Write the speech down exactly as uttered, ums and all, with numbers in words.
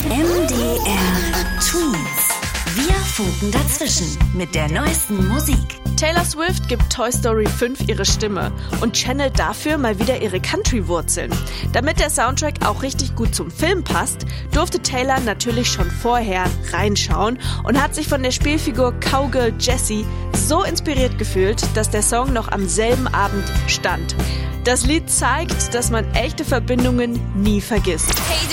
M D R Twins. Wir funken dazwischen mit der neuesten Musik. Taylor Swift gibt Toy Story fünf ihre Stimme und channelt dafür mal wieder ihre Country-Wurzeln. Damit der Soundtrack auch richtig gut zum Film passt, durfte Taylor natürlich schon vorher reinschauen und hat sich von der Spielfigur Cowgirl Jessie so inspiriert gefühlt, dass der Song noch am selben Abend stand. Das Lied zeigt, dass man echte Verbindungen nie vergisst.